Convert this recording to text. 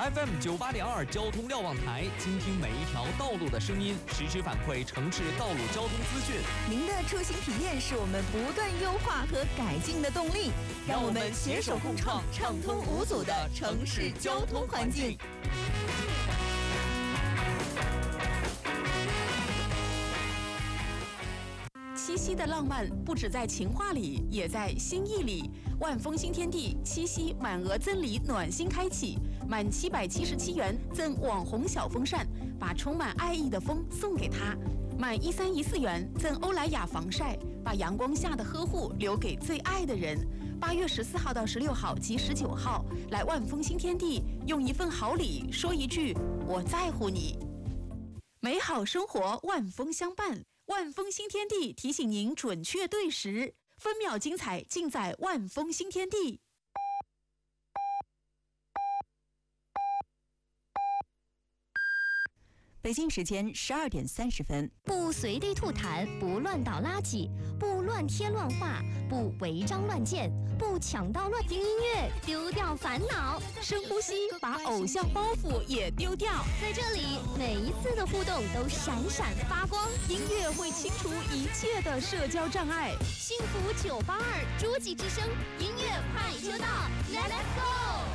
FM 98.2交通瞭望台，倾听每一条道路的声音，实时反馈城市道路交通资讯。 您的出行体验是我们不断优化和改进的动力，让我们携手共创畅通无阻的城市交通环境。 七夕的浪漫不只在情话里，也在心意里。万丰新天地七夕满额赠礼暖心开启，满777元赠网红小风扇，把充满爱意的风送给他；满1314元赠欧莱雅防晒，把阳光下的呵护留给最爱的人。8月14号到16号及19号，来万丰新天地，用一份好礼说一句我在乎你。美好生活万丰相伴。万丰新天地提醒您准确对时，分秒精彩尽在万丰新天地。 北京时间12点30分。 不随地吐痰，不乱倒垃圾，不乱贴乱画，不违章乱建，不抢道乱听音乐，丢掉烦恼， 深呼吸，把偶像包袱也丢掉。 在这里，每一次的互动都闪闪发光， 音乐会清除一切的社交障碍。 幸福982，诸暨之声，音乐快车道 ，Let's go！